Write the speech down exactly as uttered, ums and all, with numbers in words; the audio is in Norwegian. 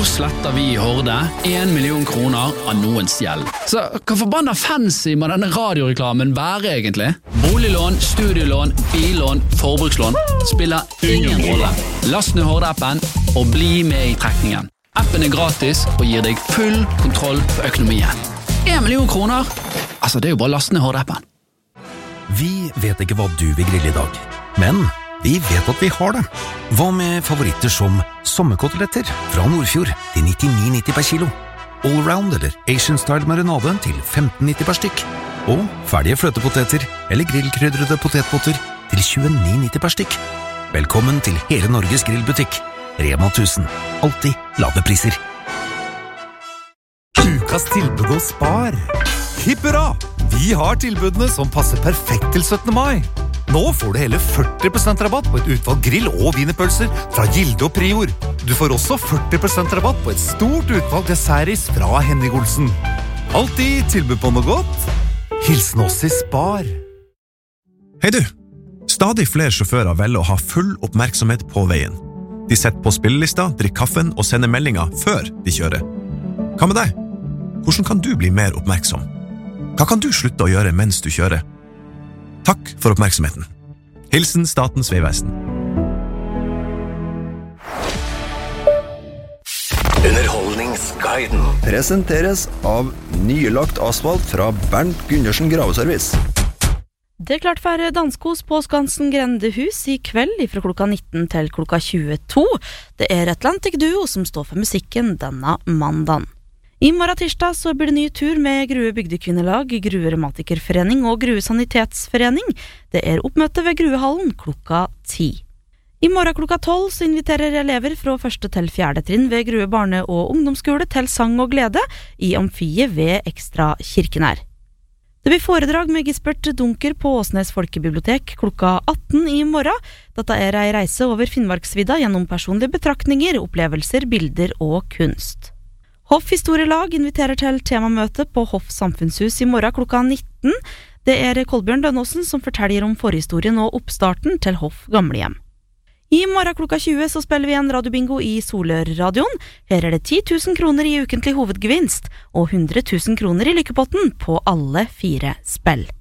sletter vi i Horde en million kroner av noens gjeld. Så hva forbanna fancy må denne radioreklamen være egentlig? Boliglån, studielån, billån, forbrukslån spiller ingen rolle. Last ned Horde-appen og bli med i trekningen. Appen er gratis og gir deg full kontroll på økonomien. En million kroner? Altså, det er jo bare last ned Horde-appen. Vi vet ikke hva du vil grille i dag, men vi vet at vi har det. Hva med favoritter som sommerkoteletter fra Nordfjord til nittini nitti per kilo? Allround eller Asian Style marinade til femten nitti per stykk? Og ferdige fløtepoteter eller grillkrydrede potetpotter til tjueni nitti per stykk? Velkommen til hele Norges grillbutikk. Rema tusen. Alltid lave priser. Ukas tilbud hos Spar. Hipp hurra! Vi har tilbudene som passer perfekt til syttende mai. Nå får du hele førti prosent rabatt på et utvalg grill- og wienerpølser fra Gilde og Prior. Du får også førti prosent rabatt på et stort utvalg dessertis fra Henning Olsen. Alltid tilbud på noe godt. Hilsen oss i Spar. Hei du! Stadig flere sjåfører velger å ha full oppmerksomhet på veien. De setter på spillelista, drikker kaffen og sender meldinger før de kjører. Hva med deg? Hvordan kan du bli mer oppmerksom? Hva kan du slutte å gjøre mens du kjører? Takk for oppmerksomheten. Hilsen Statens Vegvesen. Underholdningsguiden presenteres av nylagt asfalt fra Bernt Gundersen Graveservice. Det er klart for danskos på Skansen Grendehus i kveld fra klokka nitten til klokka tjueto. Det er Atlantic Duo som står for musikken denne mandagen. I morgen tirsdag så blir det ny tur med Grue Bygdekvinnelag, Grue Reumatikerforening og Grue Sanitetsforening. Det er oppmøte ved Gruehallen klokka ti. I morgen klokka tolv så inviterer elever fra første til fjerde trinn ved Grue barne- og ungdomsskole til sang og glede i amfiet ved Ekstra Kirkenær. Det blir foredrag med Gisbert Dunker på Åsnes Folkebibliotek klokka atten i morgen. Dette er ei reise over Finnmarksvidda gjennom personlige betraktninger, opplevelser, bilder og kunst. Hoff Historielag inviterer til temamøte på Hoff Samfunnshus i morgen klokka nitten. Det er Kolbjørn Dønnåsen som forteller om forhistorien og oppstarten til Hoff Gamlehjem. I morgen klokka tjue så spiller vi en radiobingo i Solør-radioen. Her er det ti tusen kroner i ukentlig hovedgevinst og hundre tusen kroner i lykkepotten på alle fire spill.